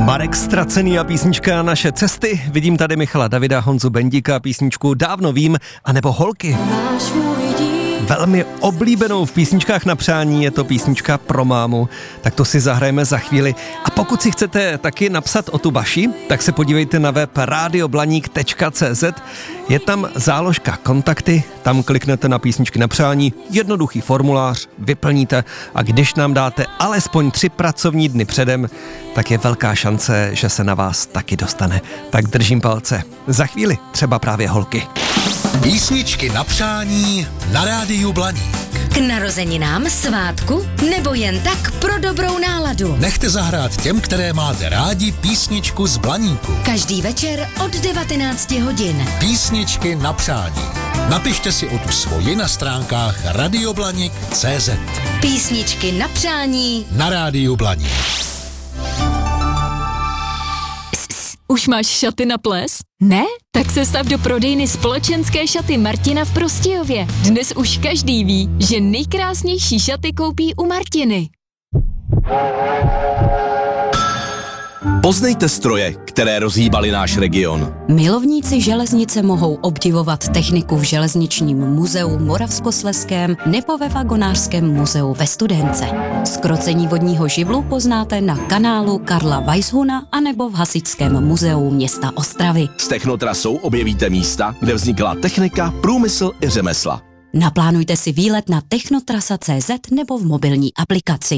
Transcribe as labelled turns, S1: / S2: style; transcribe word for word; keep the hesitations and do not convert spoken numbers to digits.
S1: Marek Ztracený a písnička Naše cesty. Vidím tady Michala Davida, Honzu Bendíka, písničku Dávno vím, anebo Holky. Velmi oblíbenou v písničkách na přání je to písnička pro mámu, tak to si zahrajeme za chvíli. A pokud si chcete taky napsat o tu vaši, tak se podívejte na web radioblaník tečka cé zet. Je tam záložka kontakty, tam kliknete na písničky na přání, jednoduchý formulář, vyplníte a když nám dáte alespoň tři pracovní dny předem, tak je velká šance, že se na vás taky dostane. Tak držím palce. Za chvíli třeba právě Holky.
S2: Písničky na přání na rádiu Blaník.
S3: K narozeninám, svátku nebo jen tak pro dobrou náladu.
S2: Nechte zahrát těm, které máte rádi, písničku z Blaníku.
S3: Každý večer od devatenácti hodin.
S2: Písničky na přání. Napište si o tu svoji na stránkách radioblaník tečka cé zet.
S3: Písničky na přání
S2: na rádiu Blaník.
S4: Už máš šaty na ples? Ne? Tak se stav do prodejny Společenské šaty Martina v Prostějově. Dnes už každý ví, že nejkrásnější šaty koupí u Martiny.
S5: Poznejte stroje, které rozhýbaly náš region.
S6: Milovníci železnice mohou obdivovat techniku v Železničním muzeu Moravskoslezském nebo ve Vagonářském muzeu ve Studénce. Zkrocení vodního živlu poznáte na kanálu Karla Weisshuna anebo v Hasičském muzeu města Ostravy.
S5: S technotrasou objevíte místa, kde vznikla technika, průmysl i řemesla.
S6: Naplánujte si výlet na technotrasa tečka cé zet nebo v mobilní aplikaci.